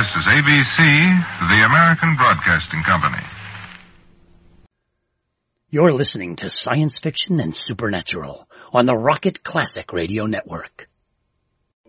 This is ABC, the American Broadcasting Company. You're listening to Science Fiction and Supernatural on the Rocket Classic Radio Network.